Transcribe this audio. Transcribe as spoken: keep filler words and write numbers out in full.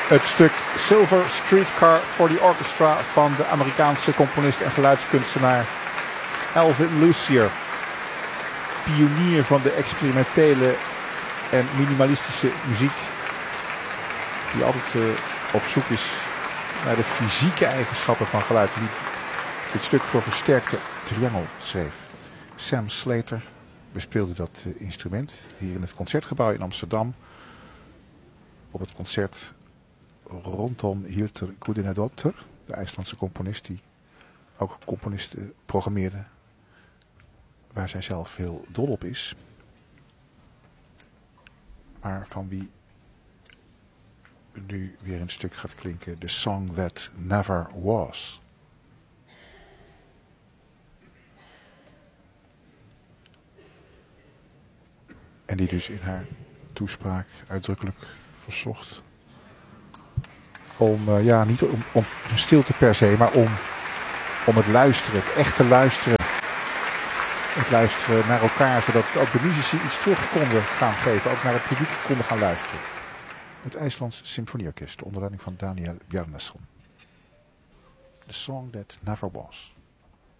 Het stuk Silver Streetcar for the Orchestra van de Amerikaanse componist en geluidskunstenaar Alvin Lucier. Pionier van de experimentele en minimalistische muziek. Die altijd uh, op zoek is naar de fysieke eigenschappen van geluid. Die dit stuk voor versterkte triangel schreef. Sam Slater bespeelde dat uh, instrument hier in het Concertgebouw in Amsterdam. Op het concert rondom Hilter Guðnadóttir, de IJslandse componist die ook componisten programmeerde, waar zij zelf heel dol op is. Maar van wie nu weer een stuk gaat klinken, The Song That Never Was. En die dus in haar toespraak uitdrukkelijk verzocht om, uh, ja, niet om, om stilte per se, maar om, om het luisteren, het echte luisteren. Het luisteren naar elkaar, zodat ook de muzici iets terug konden gaan geven, ook naar het publiek konden gaan luisteren. Het IJslands Symfonieorkest, onder leiding van Daniel Bjarnason. The Song That Never Was.